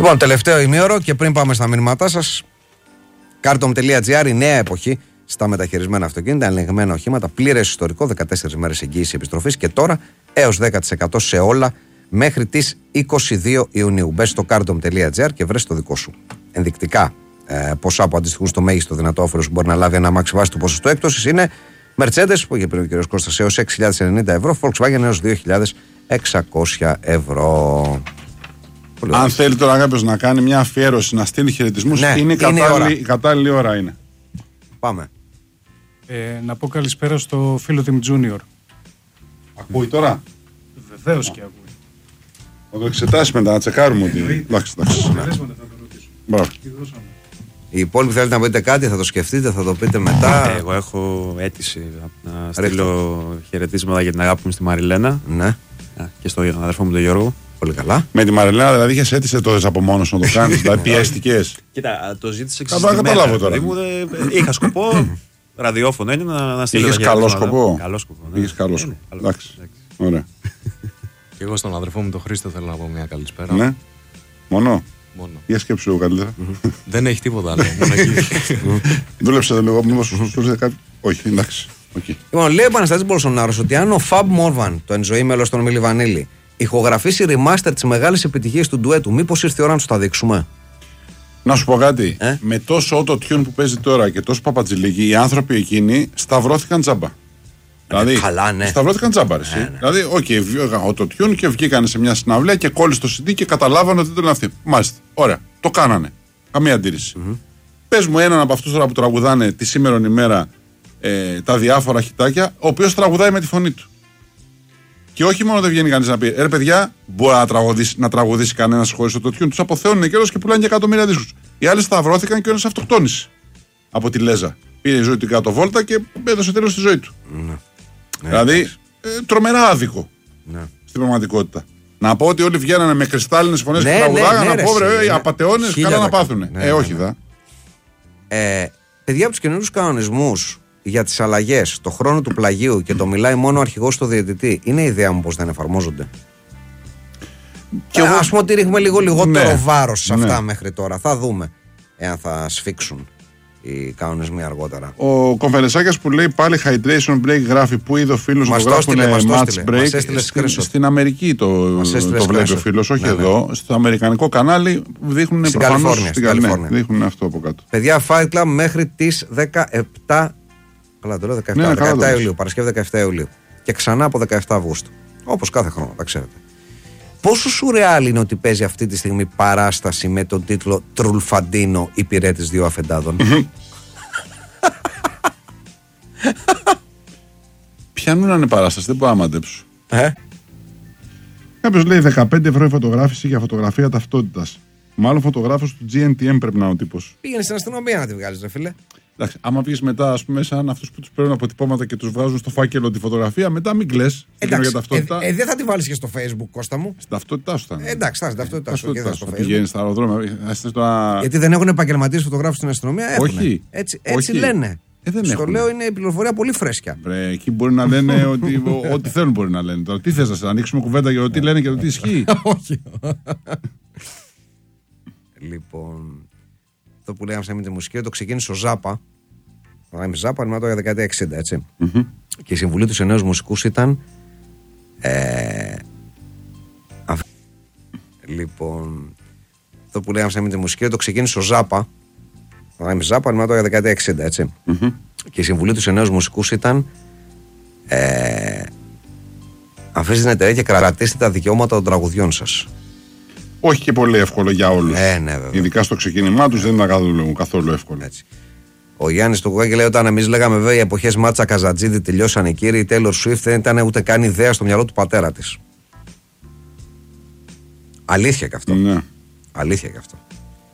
Λοιπόν, τελευταίο ημίωρο και πριν πάμε στα μηνύματά σας, Cartom.gr, η νέα εποχή στα μεταχειρισμένα αυτοκίνητα, ελεγμένα οχήματα, πλήρες ιστορικό, 14 μέρες εγγύηση επιστροφής και τώρα έως 10% σε όλα μέχρι τις 22 Ιουνίου. Μπες στο Cartom.gr και βρες το δικό σου. Ενδεικτικά ποσά που αντιστοιχούν στο μέγιστο δυνατό όφελος που μπορεί να λάβει ένα αμάξι βάση του ποσοστού έκπτωσης είναι Mercedes, που είχε πριν ο κ. Κώστας, έως 6.090 ευρώ, Volkswagen έως 2.600 ευρώ. Αν θέλει τώρα κάποιος να κάνει μια αφιέρωση, να στείλει χαιρετισμούς, ναι, είναι η κατάλληλη ώρα είναι. Πάμε. Να πω καλησπέρα στο φίλο Tim Junior. Ακούει τώρα? Βεβαίως και ακούει. Θα το εξετάσει μετά, να τσεκάρουμε ότι. Εντάξει. Μπράβο. Οι υπόλοιποι θέλετε να πείτε κάτι, θα το σκεφτείτε, θα το πείτε μετά. Εγώ έχω αίτηση να στείλω χαιρετίσματα για την αγάπη μου στη Μαριλένα. Ναι. Και στον αδερφό μου τον Γιώργο. Πολύ καλά. Με τη Μαριλένα δηλαδή είχες αίτηση τότε από μόνος να το κάνεις, δηλαδή πιέστηκες? Κοίτα, το ζήτησε καταλάβω τώρα. Είχα σκοπό, ραδιόφωνο είναι να στείλω. Είχες καλό σκοπό? Καλό σκοπό. Είχες καλό σκοπό. Εντάξει. Ωραία. Και εγώ στον αδερφό μου τον Χρήστο θέλω να πω μια καλησπέρα. Ναι. Μόνο. Για σκέψου λίγο καλύτερα. Δεν έχει τίποτα άλλο. Δούλεψε λίγο, μήπως σου ήρθε κάτι? Όχι, εντάξει. Λοιπόν, λέει ο Παναστάτης Μπολσονάρος ότι αν ο Fab Morvan, το ενζωή μέλος των Μιλι Βανίλη, ηχογραφήσει remaster τις μεγάλες επιτυχίες του ντουέτου, μήπως ήρθε η ώρα να του τα δείξουμε? Να σου πω κάτι. Με τόσο auto-tune που παίζει τώρα και τόσο παπατζηλίκι, οι άνθρωποι εκείνοι σταυρώθηκαν τζάμπα. Δηλαδή, καλά, ναι. Σταυρώθηκαν τζάμπα. Ναι. Δηλαδή, auto-tune και βγήκαν σε μια συναυλία και κόλλησε το CD και καταλάβανε ότι ήταν αυτοί. Μάλιστα. Ωραία. Το κάνανε. Καμία αντίρρηση. Πες μου έναν από αυτούς τώρα που τραγουδάνε τη σήμερον ημέρα τα διάφορα χιτάκια, ο οποίος τραγουδάει με τη φωνή του. Και όχι μόνο δεν βγαίνει κανείς να πει, ρε παιδιά, μπορεί να τραγουδήσει κανένας χωρίς το τune. Τους αποθεώνουν καιρός και πουλάνε για εκατομμύρια δίσκους. Οι άλλοι σταυρώθηκαν και ο ένας αυτοκτόνησε από τη Λέζα. Πήρε η ζωή του κάτω βόλτα και έδωσε τέλος στη ζωή του. Ναι. Δηλαδή, τρομερά άδικο στην πραγματικότητα. Να πω ότι όλοι βγαίνανε με κρυστάλλινες φωνές και τραγουδάγανε, να πω βρε, οι απατεώνες καλά να πάθουνε. Όχι δα. Παιδιά, από τους καινούριους κανονισμούς για τις αλλαγές, το χρόνο του πλαγίου και το μιλάει μόνο ο αρχηγός στο διαιτητή, είναι η ιδέα μου πως δεν εφαρμόζονται? Και ας πούμε ότι ρίχνουμε λίγο λιγότερο βάρος σε αυτά μέχρι τώρα. Θα δούμε εάν θα σφίξουν οι κανονισμοί αργότερα. Ο Κομφερεσάκιας που λέει πάλι hydration break γράφει, που είδε ο φίλος που γράφουν match break. Στην Αμερική το βλέπει ο φίλος, όχι εδώ. Στο αμερικανικό κανάλι δείχνουν προφανώς στην Καλιφόρνια. Δείχνουν αυτό από κάτω. Παιδιά, Fight Club μέχρι τις 17. Καλά, το λέω 17 Ιουλίου, Παρασκευή 17 Ιουλίου. Και ξανά από 17 Αυγούστου. Όπως κάθε χρόνο, τα ξέρετε. Πόσο σουρεάλ είναι ότι παίζει αυτή τη στιγμή παράσταση με τον τίτλο Τρουλφαντίνο, υπηρέτης δύο αφεντάδων? Ποιανού να είναι παράσταση, δεν μπορώ να μαντέψω. Κάποιος λέει 15 ευρώ η φωτογράφηση για φωτογραφία ταυτότητας. Μάλλον φωτογράφος του GNTM πρέπει να είναι ο τύπος. Πήγαινε στην αστυνομία να τη βγάλεις, ρε φίλε. Εντάξει, άμα πεις μετά, ας πούμε, σαν αυτούς που τους παίρνουν αποτυπώματα και τους βγάζουν στο φάκελο τη φωτογραφία, μετά μην κλαις. Εντάξει, δεν θα τη βάλεις και στο Facebook, Κώστα μου. Στην ταυτότητά σου θα είναι. Εντάξει, θα στην ταυτότητά σου. Πηγαίνεις στα αεροδρόμια. Γιατί δεν έχουν επαγγελματίες φωτογράφους στην αστυνομία? Όχι. Έτσι λένε. Στο λέω, είναι η πληροφορία πολύ φρέσκια. Εκεί μπορεί να λένε ότι ό,τι θέλουν μπορεί να λένε. Τώρα τι θες να ανοίξουμε κουβέντα για το τι λένε και το τι ισχύει? Όχι. Λοιπόν, αυτό που λέγαμε με τη μουσική, το ξεκίνησε ο Ζάπα. Ο Ζάπα είναι για δεκαετία 60, έτσι. Και η συμβουλή του σε νέους μουσικούς ήταν. Λοιπόν, αυτό που λέγαμε με τη μουσική, το ξεκίνησε ο Ζάπα. Ο Ζάπα είναι για δεκαετία 60, έτσι. Και η συμβουλή του σε νέους μουσικούς ήταν. Αφήστε την εταιρεία και κρατήστε τα δικαιώματα των τραγουδιών σας. Όχι και πολύ εύκολο για όλους. Ναι, ειδικά στο ξεκίνημά τους δεν ήταν καθόλου εύκολο. Έτσι. Ο Γιάννης του Κουκάκη λέει: όταν εμείς λέγαμε βέβαια οι εποχές Μάτσα Καζατζίδη τελειώσαν οι κύριοι, η Taylor Swift δεν ήταν ούτε καν ιδέα στο μυαλό του πατέρα της. Αλήθεια και αυτό. Ναι. Αλήθεια και αυτό.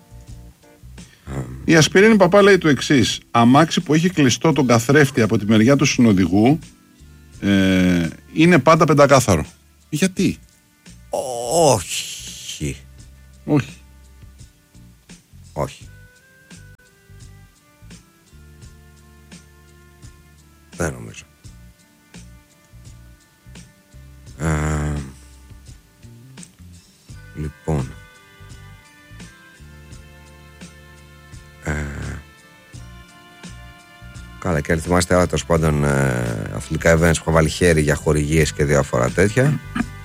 Η Ασπιρίνη Παπά λέει το εξής: αμάξι που έχει κλειστό τον καθρέφτη από τη μεριά του συνοδηγού είναι πάντα πεντακάθαρο. Γιατί? Όχι. Δεν νομίζω. Λοιπόν, και θυμάστε άλλα τέλος πάντων αθλητικά events που είχαν βάλει χέρι για χορηγίες και διάφορα τέτοια.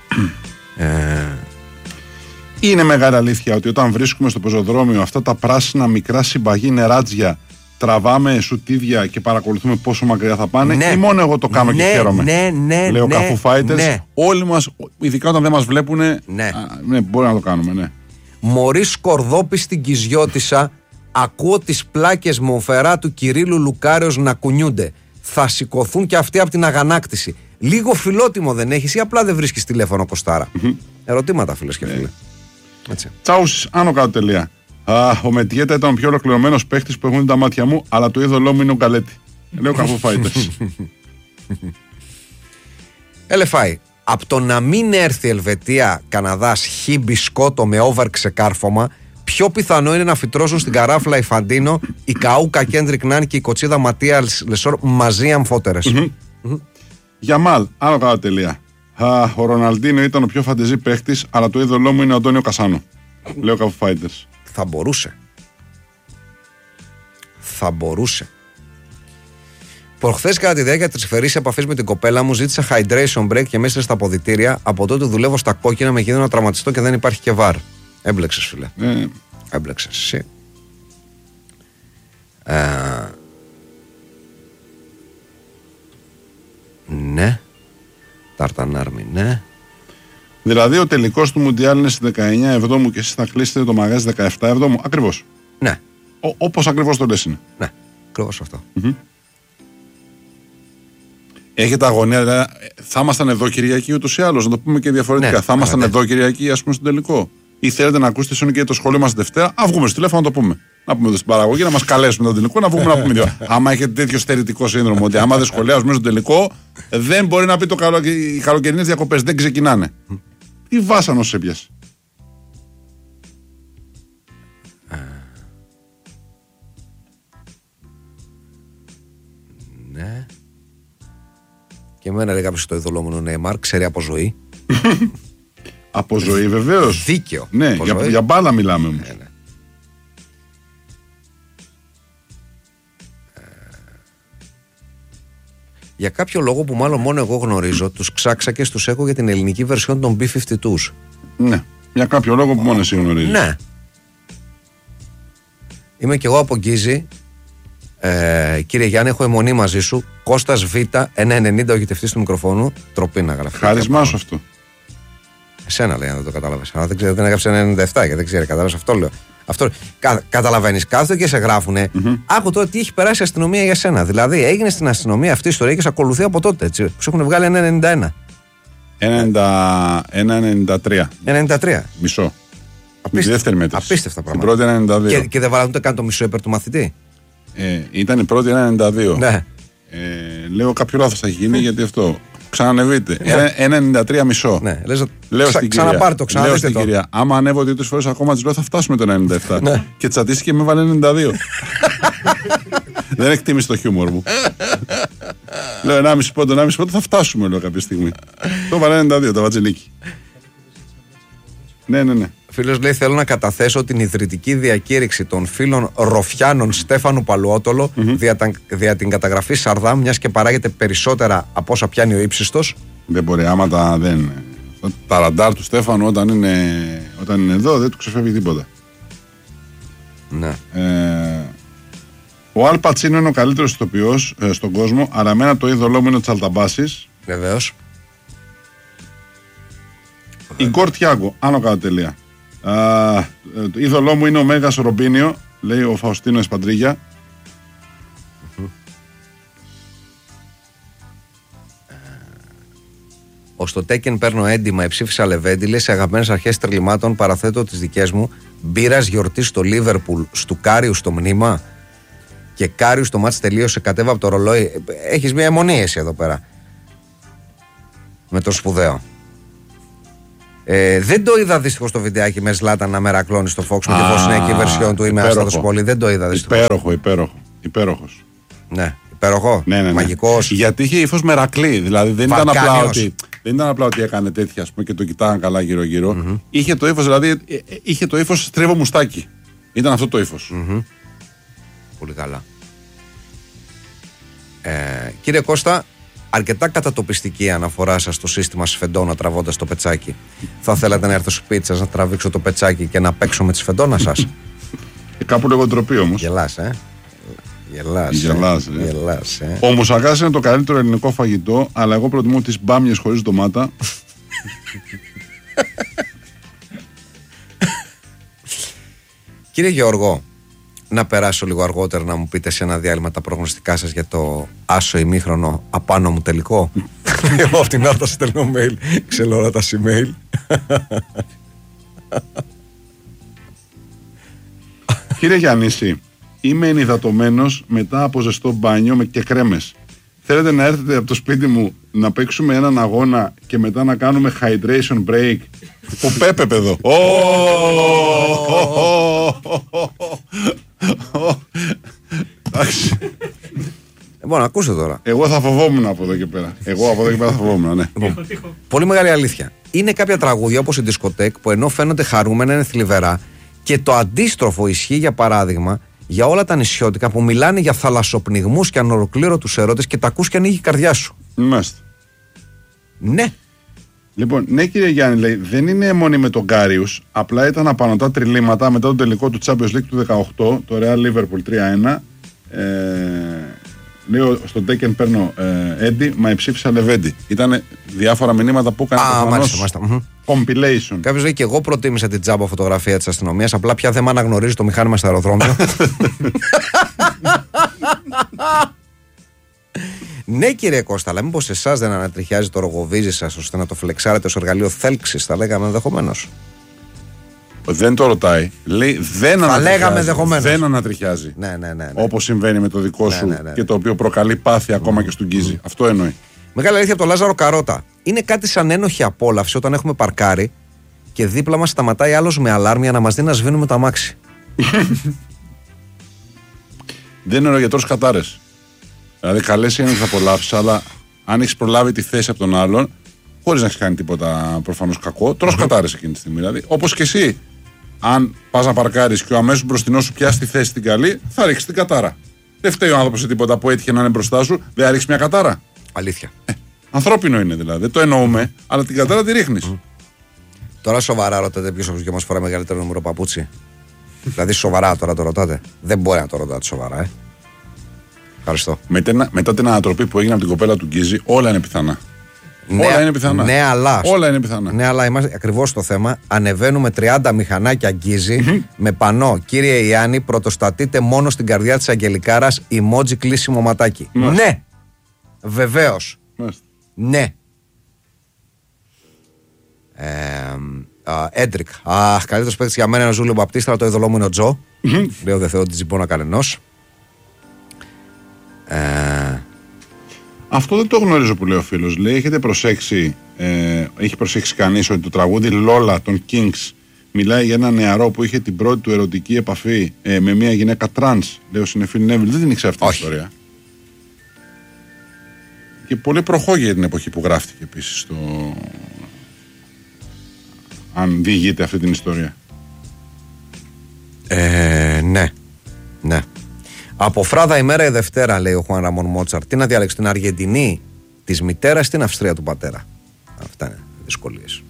Είναι μεγάλη αλήθεια ότι όταν βρίσκουμε στο πεζοδρόμιο αυτά τα πράσινα μικρά συμπαγή νεράτζια, τραβάμε σουτίδια και παρακολουθούμε πόσο μακριά θα πάνε, Ναι. ή μόνο εγώ το κάνω και χαίρομαι? Λέω ναι, Καφού Fighters, ναι. όλοι μας, ειδικά όταν δεν μας βλέπουν, Ναι. ναι, μπορεί να το κάνουμε, ναι. Μωρή Σκορδόπη στην Κιζιώτισσα, ακούω τις πλάκες μοφερά του Κυρίλου Λουκάριος να κουνιούνται. Θα σηκωθούν και αυτοί από την αγανάκτηση. Λίγο φιλότιμο δεν έχεις ή απλά δεν βρίσκεις τηλέφωνο, Κωστάρα? Ερωτήματα, φίλες και φίλοι. Έτσι. Τσάουσης, άνω κάτω τελεία. Ο Μετιέτα ήταν ο πιο ολοκληρωμένος παίχτης που έχουν δει τα μάτια μου, αλλά το είδωλό μου είναι ο Γκαλέτη. Λέω Καφού Fighters. Ελεφάη, από το να μην έρθει Ελβετία, Καναδάς, χι μπισκότο με over ξεκάρφωμα, πιο πιθανό είναι να φυτρώσουν στην καράφλα η Φαντίνο, η Καούκα Κέντρικ Νάν και η Κοτσίδα Ματία Λεσόρ μαζί αμφότερες. Γιαμάλ, άνω κάτω τελεία. Ο Ροναλντίνο ήταν ο πιο φαντεζή παίχτης, αλλά το είδωλό μου είναι ο Αντώνιο Κασάνο. Λέω Καφού Fighters. Θα μπορούσε. Θα μπορούσε. Προχθές κατά τη διάρκεια της φερής επαφής με την κοπέλα μου ζήτησα hydration break και μέσα στα αποδυτήρια. Από τότε δουλεύω στα κόκκινα με κίνδυνο να τραυματιστώ και δεν υπάρχει και βαρ. Έμπλεξες, φίλε. Έμπλεξες εσύ. Ναι. Ταρτανάρμι, ναι. Δηλαδή ο τελικός του Μουντιάλ είναι στις 19 Εβδόμου και εσείς θα κλείσετε το μαγάζι 17 Εβδόμου. Ακριβώς. Ναι. Όπως ακριβώς το λες είναι. Ναι. Ακριβώς αυτό. Έχετε αγωνία, δηλαδή, θα ήμασταν εδώ Κυριακή ούτως ή άλλως, να το πούμε και διαφορετικά. Ναι, θα ήμασταν ναι. εδώ Κυριακή, ας πούμε, στον τελικό. Ή θέλετε να ακούσετε σύνολο και το σχόλιο μας Δευτέρα, α βγούμε στο τηλέφωνο να το πούμε. Να πούμε εδώ στην παραγωγή, να μας καλέσουμε τον τελικό, να βγούμε να πούμε δύο. Άμα έχετε τέτοιο στερητικό σύνδρομο, ότι άμα δεν σχολιάζουμε στον τελικό, δεν μπορεί να πει οι καλοκαιρινές διακοπές, δεν ξεκινάνε. Τι βάσανο σε έπιασε. Ναι. Και εμένα λέει κάποιος το ειδωλό μου είναι ο Νέιμαρ, ξέρει από ζωή. Από ζωή βεβαίως. Δίκαιο. Ναι, Από ζωή. για μπάλα μιλάμε όμως. Ναι. Για κάποιο λόγο που μάλλον μόνο εγώ γνωρίζω, τους ξάξα και τους έχω για την ελληνική βερσιόν των B-52s. Ναι, για κάποιο λόγο που μόνο εσύ γνωρίζεις. Ναι. Είμαι κι εγώ από Γκίζη. Κύριε Γιάννη, έχω αιμονή μαζί σου. Κώστας Β, 1,90 ο γητευτής του μικροφόνου. Τροπή να γραφεί. Χάρισμά σου αυτό. Εσένα λέει, αν δεν το κατάλαβες. Αλλά δεν έγραψε 1,97 και δεν ξέρει. Κατάλαβες, αυτό λέω. Αυτό, καταλαβαίνεις, κάθονται και σε γράφουνε. Άκου τώρα τι έχει περάσει η αστυνομία για σένα. Δηλαδή, έγινε στην αστυνομία αυτή η ιστορία και σε ακολουθεί από τότε. Έτσι, που σου έχουν βγάλει 1,91. 1,93. 1,93. Μισό. Με τη δεύτερη μέτρηση. Απίστευτα Την πράγματα. πρώτη 92. Και δεν βάλατε ούτε καν το μισό υπέρ του μαθητή. Ήταν η πρώτη 92. Ναι. Λέω κάποιο λάθος θα έχει γίνει γιατί αυτό. Ξανανεβείτε. 1,93 μισό. Ναι. Λέω στην κυρία. Ξαναπάρ' το, Λέω στην το. κυρία. Άμα ανέβω 2-3 φορές ακόμα της λέω θα φτάσουμε το 97. Ναι. Και τσατίστηκε και με βάλε 92. Δεν εκτίμησε το χιούμορ μου. Λέω 1,5 πόντο θα φτάσουμε λέω κάποια στιγμή. Το βάλε 92 το βατζελίκι. Ναι. Φίλος λέει: θέλω να καταθέσω την ιδρυτική διακήρυξη των φίλων Ροφιάνων Στέφανου Παλουότολο δια την καταγραφή Σαρδάμ, μιας και παράγεται περισσότερα από όσα πιάνει ο ύψιστος. Δεν μπορεί, άμα τα ραντάρ του Στέφανου όταν είναι εδώ δεν του ξεφεύγει τίποτα. Ναι. Ο Αλ Πατσίνο είναι ο καλύτερος ηθοποιός στον κόσμο, αλλά εμένα το είδωλό μου είναι ο Τσαλταμπάσης. Βεβαίως. Ιγκόρ Τιάγκο, άνω κάτω τελεία. Το είδωλό μου είναι ο Μέγας Ρομπίνιο, λέει ο Φαουστίνο Εσπαντρίγια. Ως το Τέκεν παίρνω έντιμα, εψήφισα Λεβέντιλε. Σε αγαπημένες αρχές τρελημάτων παραθέτω τις δικές μου. Μπύρας γιορτή στο Λίβερπουλ, στου Κάριου στο μνήμα. Και Κάριου στο μάτς τελείωσε, κατέβα από το ρολόι. Έχεις μια αιμονή εσύ εδώ πέρα. Με το σπουδαίο. Δεν το είδα δυστυχώς το βιντεάκι με Ζλάταν να μερακλώνει στο Fox με τη βοσνιακή βερσιόν του. Είμαι άστατος πολύ. Δεν το είδα δυστυχώς. Υπέροχος. Ναι, υπέροχο. Ναι. Μαγικός. Γιατί είχε ύφος μερακλή. Δηλαδή δεν ήταν απλά ότι έκανε τέτοια ας πούμε, και το κοιτάγαν καλά γύρω-γύρω. Είχε το ύφος, δηλαδή είχε το ύφος στρίβο μουστάκι. Ήταν αυτό το ύφος. Πολύ καλά. Κύριε Κώστα, αρκετά κατατοπιστική η αναφορά σας στο σύστημα σφεντόνα τραβώντας το πετσάκι. Θα θέλατε να έρθω στο σπίτι σας να τραβήξω το πετσάκι και να παίξω με τη σφεντόνα σας? Κάπου λίγο ντροπή όμως. Γελάς, Γελάς. Ο μουσακάς είναι το καλύτερο ελληνικό φαγητό, αλλά εγώ προτιμώ τις μπάμιες χωρίς ντομάτα. Κύριε Γεωργό, να περάσω λίγο αργότερα να μου πείτε σε ένα διάλειμμα τα προγνωστικά σας για το άσο ημίχρονο απάνω μου τελικό. Εγώ από την Άρτα στέλνω mail, ξέρω όλα τα email. Κύριε Γιαννήση, είμαι ενυδατωμένος μετά από ζεστό μπάνιο και κρέμες. Θέλετε να έρθετε από το σπίτι μου να παίξουμε έναν αγώνα και μετά να κάνουμε hydration break? Ο Πέπε εδώ. Λοιπόν, ακούστε τώρα. Εγώ θα φοβόμουν από εδώ και πέρα. Θα φοβόμουν, ναι. Πολύ μεγάλη αλήθεια. Είναι κάποια τραγούδια όπως η δισκοτέκ που ενώ φαίνονται χαρούμενα είναι θλιβερά, και το αντίστροφο ισχύει, για παράδειγμα, για όλα τα νησιώτικα που μιλάνε για θαλασσοπνιγμούς και ανολοκλήρωτους ερώτες και τα ακούς και ανοίγει η καρδιά σου. Μάλιστα. Ναι. Λοιπόν, ναι κύριε Γιάννη, λέει, δεν είναι αιμονή με τον Κάριους, απλά ήταν απανωτά τριλήμματα μετά τον τελικό του Champions League του 18, το Real Liverpool 3-1. Λέω στον Τέκεν παίρνω Έντι, μα ψήφισα Λεβέντι. Ήταν διάφορα μηνύματα που έκανα μάλιστα. Compilation. Κάποιος λέει και εγώ προτίμησα την τζάμπα φωτογραφία της αστυνομίας, απλά πια δεν με αναγνωρίζει το μηχάνημα στο αεροδρόμιο. Ναι κύριε Κώστα, αλλά μήπως εσάς δεν ανατριχιάζει το ρογοβίζι σας ώστε να το φλεξάρετε ως εργαλείο θέλξης, θα λέγαμε ενδεχομένως? Δεν το ρωτάει. Λέει δεν ανατριχιάζει. Δεν ανατριχιάζει. Ναι. Όπως συμβαίνει με το δικό σου και το οποίο προκαλεί πάθη ακόμα και στον Γκίζη. Αυτό εννοεί. Μεγάλη αλήθεια από τον Λάζαρο Καρότα. Είναι κάτι σαν ένοχη απόλαυση όταν έχουμε παρκάρει και δίπλα μας σταματάει άλλος με αλάρμια να μας δει να σβήνουμε το αμάξι. Δεν είναι ο γιατρός κατάρες. Δηλαδή, καλές είναι τις απολαύσεις, αλλά αν έχεις προλάβει τη θέση από τον άλλον, χωρίς να έχεις κάνει τίποτα προφανώς κακό, τρως κατάρες εκείνη τη στιγμή. Δηλαδή, όπως και εσύ, αν πας να παρκάρεις και ο αμέσως μπροστινός σου πιάσει τη θέση την καλή, θα ρίξεις την κατάρα. Δεν φταίει ο άνθρωπος σε τίποτα που έτυχε να είναι μπροστά σου, δεν θα ρίξεις μια κατάρα. Αλήθεια. Ανθρώπινο είναι δηλαδή. Δεν το εννοούμε, αλλά την κατάρα τη ρίχνεις. Τώρα σοβαρά ρωτάτε ποιος από τους δυο μας φοράει μεγαλύτερο νούμερο παπούτσι? Δηλαδή σοβαρά τώρα το ρωτάτε? Δεν μπορεί να το ρωτάτε σοβαρά, Ευχαριστώ. Μετά την ανατροπή που έγινε από την κοπέλα του Γκίζη, όλα είναι πιθανά. Όλα είναι πιθανά. Όλα είναι πιθανά. Ναι, αλλά είμαστε ακριβώς στο θέμα. Ανεβαίνουμε 30 μηχανάκια Γκίζη με πανό. Κύριε Ιάννη, πρωτοστατείτε μόνο στην καρδιά της Αγγελικάρας emoji κλείσιμο ματάκι. Ναι! Βεβαίως. Ναι. Έντρικ. Αχ, καλύτερος παίκτης για μένα είναι ο Ζούλιο Μπαπτίστα, αλλά το είδωλό μου είναι ο Τζο. Λέω δεν θέλω την τζιμπώνα κανενός. Αυτό δεν το γνωρίζω που λέει ο φίλος. Λέει, έχετε προσέξει, έχει προσέξει κανείς ότι το τραγούδι Λόλα των Kings μιλάει για ένα νεαρό που είχε την πρώτη του ερωτική επαφή με μια γυναίκα τρανς? Λέει ο συνεφίλ Νέβιλ. Δεν την ήξερα αυτή η ιστορία. Και πολύ προχώ για την εποχή που γράφτηκε επίσης το... αν διηγείται αυτή την ιστορία. Ναι. Από φράδα ημέρα η Δευτέρα, λέει ο Χουάν Ραμόν Μότσαρτ. Τι να διάλεξω, την Αργεντινή της μητέρας ή την Αυστρία του πατέρα? Αυτά είναι δυσκολίες.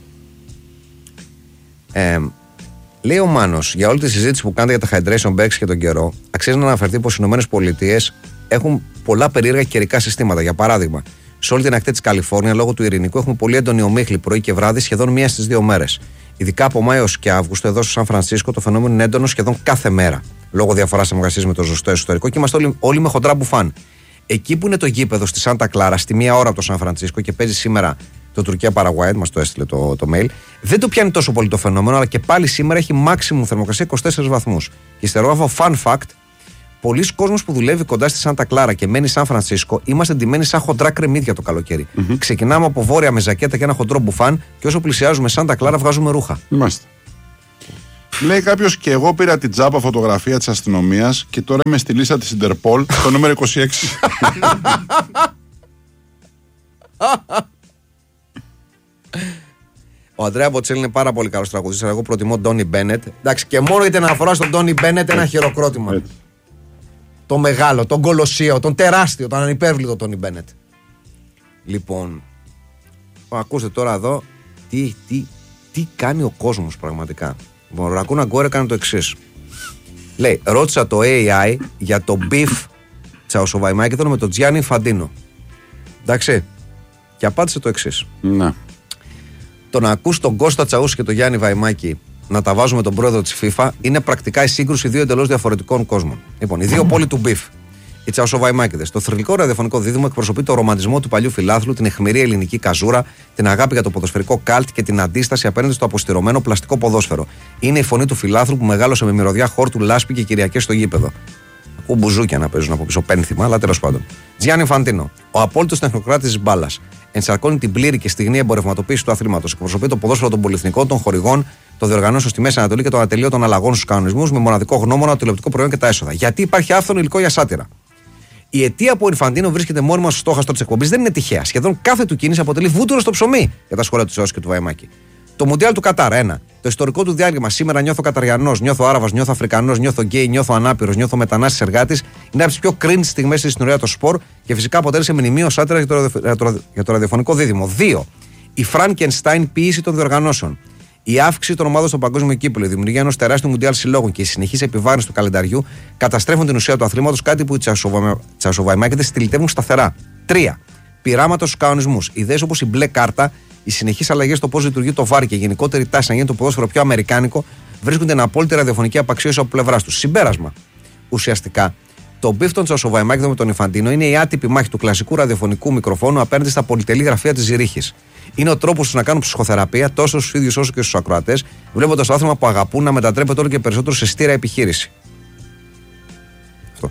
Λέει ο Μάνος, για όλη τη συζήτηση που κάνετε για τα hydration bags και τον καιρό, αξίζει να αναφερθεί πως οι ΗΠΑ έχουν πολλά περίεργα καιρικά συστήματα. Για παράδειγμα, σε όλη την ακτή της Καλιφόρνια, λόγω του ειρηνικού, έχουμε πολύ έντονη ομίχλη πρωί και βράδυ σχεδόν μία στις 2 μέρες. Ειδικά από Μάιο και Αύγουστο, εδώ στο Σαν Φρανσίσκο, το φαινόμενο είναι έντονο σχεδόν κάθε μέρα. Λόγω διαφοράς θερμοκρασίας με το ζωστό εσωτερικό και είμαστε όλοι με χοντρά μπουφάν. Εκεί που είναι το γήπεδο στη Σάντα Κλάρα, στη 1 ώρα από το Σαν Φρανσίσκο και παίζει σήμερα το Τουρκία-Παραγουάι, μας το έστειλε το mail, δεν το πιάνει τόσο πολύ το φαινόμενο, αλλά και πάλι σήμερα έχει maximum θερμοκρασία 24 βαθμούς. Και στερεόγραφο fun fact, πολλοί κόσμος που δουλεύει κοντά στη Σάντα Κλάρα και μένει Σαν Φρανσίσκο, είμαστε ντυμένοι σαν χοντρά κρεμμύδια το καλοκαίρι. Ξεκινάμε από βόρεια με ζακέτα και ένα χοντρό μπουφάν και όσο πλησιάζουμε Σάντα Κλάρα βγάζουμε ρούχα. Είμαστε. Λέει κάποιος, και εγώ πήρα την τζάμπα φωτογραφία της αστυνομίας και τώρα είμαι στη λίστα της Ιντερπολ, το νούμερο 26. Ο Αντρέα Μποτσέλη είναι πάρα πολύ καλός τραγουδιστής, αλλά εγώ προτιμώ Ντόνι Μπένετ. Εντάξει, και μόνο για την αναφορά στον Ντόνι Μπένετ ένα χειροκρότημα. τον μεγάλο, τον κολοσσίο, τον τεράστιο, τον ανυπέρβλητο Τόνι Μπένετ. Λοιπόν, ακούστε τώρα εδώ τι κάνει ο κόσμος πραγματικά. Λοιπόν, ο Ρακούν Αγκουέρο έκανε το εξής. Λέει, ρώτησα το AI για το beef Τσαουσοβαϊμάκηδων με τον Τζιάννη Φαντίνο. Εντάξει. Και απάντησε το εξής. Ναι. Το να ακούς τον Κώστα Τσαούσι και τον Γιάννη Βαϊμάκη να τα βάζουν με τον πρόεδρο της FIFA είναι πρακτικά η σύγκρουση δύο εντελώς διαφορετικών κόσμων. Λοιπόν, οι δύο πόλοι του beef. Οι Τσαουσοβαϊμάκηδες. Το θρυλικό ραδιοφωνικό δίδυμο εκπροσωπεί το ρομαντισμό του παλιού φιλάθλου, την αιχμηρή ελληνική καζούρα, την αγάπη για το ποδοσφαιρικό καλτ και την αντίσταση απέναντι στο αποστηρωμένο πλαστικό ποδόσφαιρο. Είναι η φωνή του φιλάθλου που μεγάλωσε με μυρωδιά χόρτου, λάσπη και κυριακές στο γήπεδο. Ακούω μπουζούκια να παίζουν από πίσω, πένθυμα, αλλά τέλος πάντων. Τζιάννη Φαντίνο, ο απόλυτος τεχνοκράτης της μπάλας. Ενσαρκώνει την πλήρη και στιγνή εμπορευματοποίηση του αθλήματος. Εκπροσωπεί το ποδόσφαιρο των πολυεθνικών, των χορηγών, των διοργανώσεων στη Μέση Ανατολή και των ατελείωτων αλλαγών στους κανονισμούς με μοναδικό γνώμονα το τηλεοπτικό προϊόν και τα έσοδα. Γιατί υπάρχει άφθονο υλικό για σάτυρα. Η αιτία που ο Ινφαντίνο βρίσκεται μόνιμα στο στόχαστρο της εκπομπής δεν είναι τυχαία. Σχεδόν κάθε του κίνηση αποτελεί βούτυρο στο ψωμί για τα σχόλια του Τσαούσι και του Βαϊμάκη. Το Μουντιάλ του Κατάρ, 1. Το ιστορικό του διάλειμμα. Σήμερα νιώθω Καταριανός, νιώθω Άραβας, νιώθω Αφρικανός, νιώθω γκέι, νιώθω ανάπηρος, νιώθω μετανάστης εργάτης. Είναι από τις πιο cringe στιγμές στην ιστορία του σπορ και φυσικά αποτέλεσε μνημείο σάτυρα για το ραδιοφωνικό δίδυμο. 2. Η Frankenstein ποιήση των διοργανώσεων. Η αύξηση των ομάδων στο παγκόσμιο κύπελλο, η δημιουργία ενός τεράστιου Μουντιάλ συλλόγων και η συνεχής επιβάρυνση του καλενταριού καταστρέφουν την ουσία του αθλήματος, κάτι που οι Τσαουσοβαϊμάκηδες στυλιτεύουν σταθερά. 3. Πειράματα στους κανονισμούς. Ιδέες όπως η μπλε κάρτα, οι συνεχείς αλλαγές στο πώς λειτουργεί το VAR και η γενικότερη τάση να γίνει το ποδόσφαιρο πιο αμερικάνικο βρίσκουν την απόλυτη ραδιοφωνική απαξίωση από πλευράς τους. Συμπέρασμα. Ουσιαστικά, το μπιφ των Τσαουσοβαϊμάκηδων με τον Ινφαντίνο είναι η άτυπη μάχη του κλασικού ραδιοφωνικού μικροφόνου απέναντι στα πολυτελή γραφεία της Ζηρίχης. Είναι ο τρόπος τους να κάνουν ψυχοθεραπεία τόσο στους ίδιους όσο και στους ακροατές, βλέποντας το άθλημα που αγαπούν να μετατρέπεται όλο και περισσότερο σε στήρα επιχείρηση. Αυτό.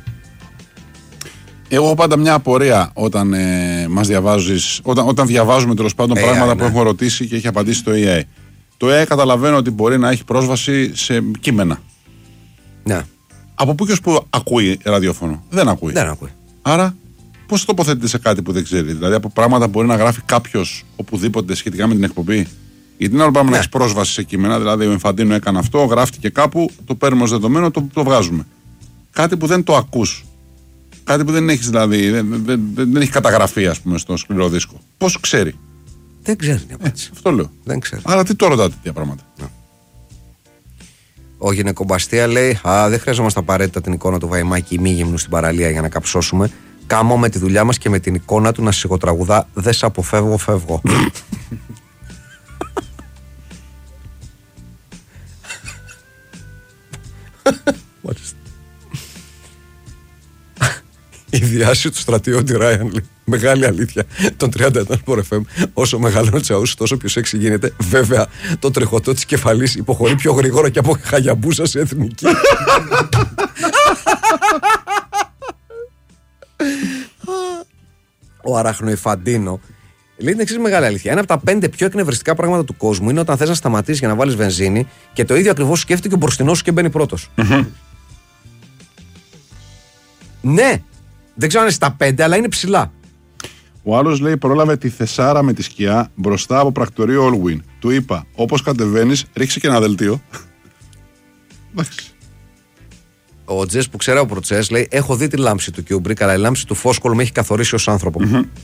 Εγώ έχω πάντα μια απορία όταν μας διαβάζεις, όταν διαβάζουμε τέλος πάντων πράγματα που έχουμε ρωτήσει και έχει απαντήσει το AI. Το AI καταλαβαίνω ότι μπορεί να έχει πρόσβαση σε κείμενα. Ναι. Από πού και ως πού ακούει ραδιόφωνο? Δεν ακούει. Άρα, πώς τοποθετείται σε κάτι που δεν ξέρει? Δηλαδή, από πράγματα μπορεί να γράφει κάποιος οπουδήποτε σχετικά με την εκπομπή. Γιατί είναι άλλο πράγμα να έχει πρόσβαση σε κείμενα. Δηλαδή, ο Ινφαντίνο έκανε αυτό, γράφτηκε κάπου, το παίρνουμε ως δεδομένο, το βγάζουμε. Κάτι που δεν το ακούς. Κάτι που δεν έχεις, δηλαδή, δεν έχει καταγραφεί, ας πούμε, στο σκληρό δίσκο. Πώς ξέρει? Δεν ξέρει την απάντηση. Αυτό λέω. Δεν ξέρει. Άρα τι το ρωτάτε τέτοια πράγματα? Ο γυναικομπαστία λέει: δεν χρειαζόμαστε απαραίτητα την εικόνα του Βαϊμάκη ημίγυμνου στην παραλία για να καψώσουμε. Κάμω με τη δουλειά μας και με την εικόνα του να σιγοτραγουδά. Δεν σ' αποφεύγω, φεύγω. Η διάση του στρατιώτη Ράιαν λέει: μεγάλη αλήθεια. Τον 30 ετών FM, όσο μεγαλώνει ο Τσαούσι, τόσο πιο σεξι γίνεται. Βέβαια, το τρεχωτό της κεφαλής υποχωρεί πιο γρήγορα και από Χαγιαμπούσα σε εθνική. Ο Αραχνοϊφαντίνο λέει την εξής μεγάλη αλήθεια. Ένα από τα 5 πιο εκνευριστικά πράγματα του κόσμου είναι όταν θες να σταματήσεις για να βάλεις βενζίνη και το ίδιο ακριβώς σκέφτεται και ο μπροστινός σου και μπαίνει πρώτος. Ναι, δεν ξέρω αν είναι στα 5, αλλά είναι ψηλά. Ο άλλος λέει: πρόλαβε τη Θεσάρα με τη σκιά μπροστά από πρακτορείο Allwin. Του είπα: όπως κατεβαίνεις, ρίξε και ένα δελτίο. Εντάξει. Ο Τζες που ξέρω από Προτσές λέει: έχω δει τη λάμψη του Κιούμπρικ, αλλά η λάμψη του Φόσκολ με έχει καθορίσει ως άνθρωπο.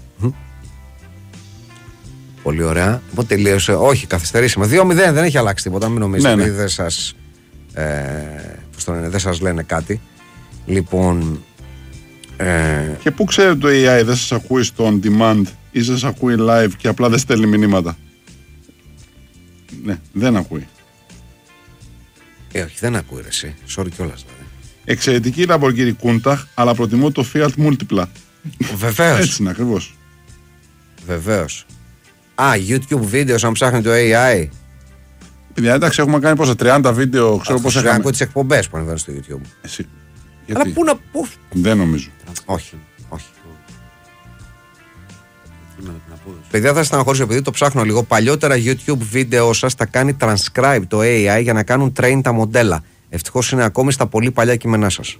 Πολύ ωραία. Λοιπόν, τελείωσε. Όχι, καθυστερήσαμε. 2-0, δεν έχει αλλάξει τίποτα. Μην νομίζετε ότι δεν σας λένε κάτι. Λοιπόν. Και πού ξέρετε το AI δεν σας ακούει στο on demand ή σας ακούει live και απλά δεν στέλνει μηνύματα? Ναι, δεν ακούει. Όχι, δεν ακούει ρε εσύ. Sorry κιόλας δηλαδή. Εξαιρετική η Lamborghini Countach, αλλά προτιμώ το Fiat Multipla. Βεβαίως. Έτσι είναι ακριβώς. Βεβαίως. YouTube βίντεο αν ψάχνει το AI. Παιδιά, εντάξει, έχουμε κάνει πόσα 30 βίντεο. Ξέρω πώς έχουμε. Ακούω τις εκπομπές που ανεβαίνουν στο YouTube. Εσύ. Αλλά πού να. Δεν νομίζω. Όχι. Παιδιά, θα στεναχωρήσω επειδή το ψάχνω λίγο. Παλιότερα YouTube βίντεο σας τα κάνει transcribe το AI για να κάνουν train τα μοντέλα. Ευτυχώς είναι ακόμη στα πολύ παλιά κείμενά σας.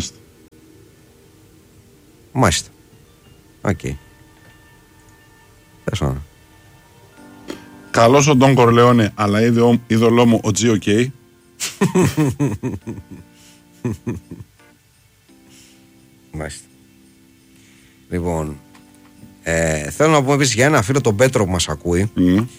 Μάλιστα. Οκ. Καλός ο Ντον Κορλεόνε, αλλά είδωλό μου ο GOK. Μάλιστα. Λοιπόν, θέλω να πούμε επίσης για ένα φίλο, τον Πέτρο που μας ακούει,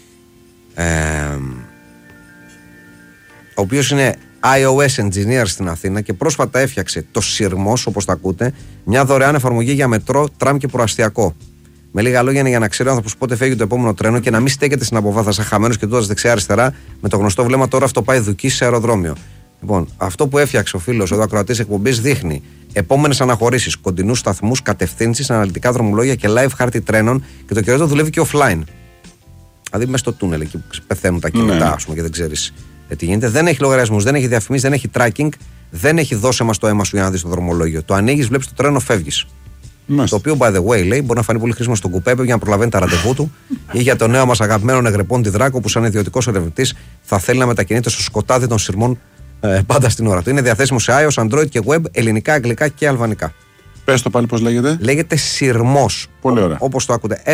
ο οποίος είναι iOS engineer στην Αθήνα και πρόσφατα έφτιαξε το Συρμός, όπως τα ακούτε, μια δωρεάν εφαρμογή για μετρό, τραμ και προαστιακό. Με λίγα λόγια είναι για να ξέρει ο άνθρωπος πότε φεύγει το επόμενο τρένο και να μην στέκεται στην αποβάθρα χαμένος και τούτας δεξιά-αριστερά με το γνωστό βλέμμα τώρα αυτό πάει Δουκή σε αεροδρόμιο. Λοιπόν, αυτό που έφτιαξε ο φίλος εδώ ακροατής εκπομπής δείχνει επόμενες αναχωρήσεις, κοντινούς σταθμούς, κατευθύνσεις, αναλυτικά δρομολόγια και live χάρτη τρένων και το καιρό δουλεύει και offline. Δηλαδή μέσα στο τούνελ εκεί που πεθαίνουν τα κινητά, ας πούμε, και δεν ξέρεις τι γίνεται. Δεν έχει λογαριασμούς, δεν έχει διαφημίσεις, δεν έχει tracking, δεν έχει δώσε μας το αίμα σου για να δεις το δρομολόγιο. Το ανοίγεις, βλέπεις το τρένο, φεύγεις. Το οποίο, by the way, λέει, μπορεί να φανεί πολύ χρήσιμο στον κουπέπε για να προλαβαίνει τα ραντεβού του ή για το νέο μας αγαπημένο Νεγρεπόντι Δράκο που, σαν ιδιωτικός ερευνητής, θα θέλει να μετακινείται στο σκοτάδι των σειρμών πάντα στην ώρα του. Είναι διαθέσιμο σε iOS, Android και web, ελληνικά, αγγλικά και αλβανικά. Πες το πάλι πώς λέγεται. Λέγεται Συρμός. Πολύ ωραία. Όπως το ακούτε.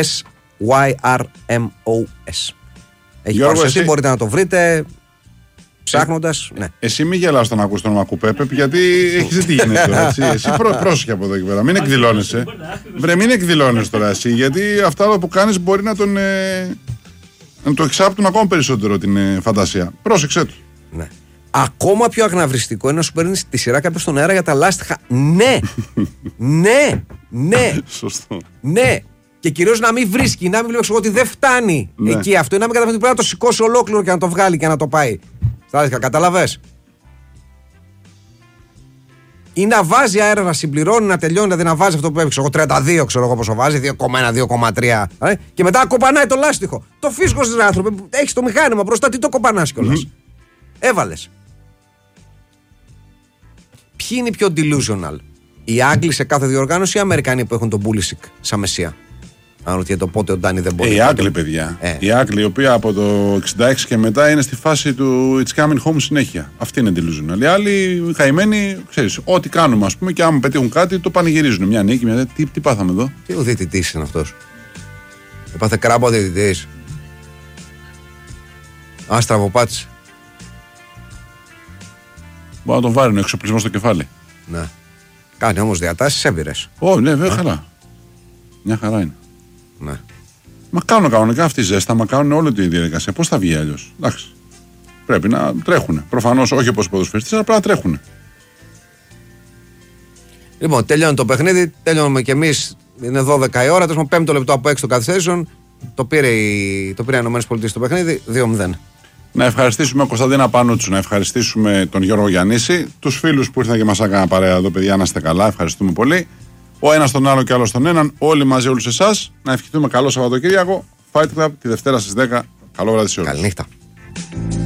SYRMOS. Έχει παρουσιαστεί, μπορείτε να το βρείτε ψάχνοντας. Ναι. Εσύ μην γελάς όταν ακούς το όνομα Κουπέπε, γιατί έχεις δει τι γίνεται τώρα. Εσύ πρόσεχε από εδώ και πέρα. Μην εκδηλώνεσαι. Βρε, μην εκδηλώνεσαι τώρα εσύ, γιατί αυτά που κάνεις μπορεί να το εξάπτουν ακόμα περισσότερο την φαντασία. Πρόσεξε το. Ναι. Ακόμα πιο αγναυριστικό είναι να σου παίρνει τη σειρά κάποιο στον αέρα για τα λάστιχα. Ναι! Ναι! Σωστό. Ναι! Και κυρίως να μην βρίσκει, να μην βλέπει ότι δεν φτάνει εκεί αυτό. Να μην καταλαβαίνει ότι πρέπει να το σηκώσει ολόκληρο και να το βγάλει και να το πάει. Στα λάστιχα, καταλαβες. Ή να βάζει αέρα, να συμπληρώνει, να τελειώνει, δηλαδή να βάζει αυτό που έπαιξε. Εγώ 32, ξέρω εγώ πόσο βάζει, 2,1, 2,3. Και μετά κοπανάει το λάστιχο. Το φίσκος της άνθρωπε, έχει το μηχάνημα μπροστά, τι το κοπανάς κιόλας. Έβαλες. Ποιοι είναι οι πιο delusional, οι Άγγλοι σε κάθε διοργάνωση ή οι Αμερικανοί που έχουν τον Πούλισικ σαν μεσία? Αν ρωτιέται το πότε ο Ντάνι δεν μπορεί. Οι Άγγλοι, παιδιά. Οι Άγγλοι, οι οποίοι από το 66 και μετά είναι στη φάση του It's coming home συνέχεια. Αυτή είναι delusional. Οι άλλοι καημένοι, ξέρεις, ό,τι κάνουμε, ας πούμε, και άμα πετύχουν κάτι, το πανηγυρίζουν. Μια νίκη, μια. Τι πάθαμε εδώ. Τι ο διαιτητής είναι αυτός? Έπαθε κράμπο ο διαιτητής. Στραβοπάτησε. Μπορεί να τον βάλει εξοπλισμό στο κεφάλι. Ναι. Κάνει όμως διατάσεις έμπειρες. Ναι, βέβαια, χαρά. Μια χαρά είναι. Ναι. Μα κάνουν κανονικά αυτή η ζέστα, μα κάνουν όλη τη διαδικασία. Πώς θα βγει αλλιώς? Εντάξει. Πρέπει να τρέχουν. Προφανώς όχι όπως οι ποδοσφαιριστές, αλλά πρέπει να τρέχουν. Λοιπόν, τελειώνει το παιχνίδι, τελειώνουμε κι εμείς. Είναι 12 η ώρα. Τέλος πάντων, 5 λεπτό από 6 των καθυστερήσεων. Το πήρε οι ΗΠΑ το παιχνίδι 2-0. Να ευχαριστήσουμε Κωνσταντίνα Πανούτσου, να ευχαριστήσουμε τον Γιώργο Γιαννίση, τους φίλους που ήρθαν και μας έκαναν παρέα εδώ, παιδιά, να είστε καλά. Ευχαριστούμε πολύ. Ο ένας τον άλλο και άλλο τον έναν, όλοι μαζί, όλους εσάς. Να ευχηθούμε καλό Σαββατοκύριακο. Fight Club τη Δευτέρα στις 10. Καλό βράδυ σε όλους. Καληνύχτα.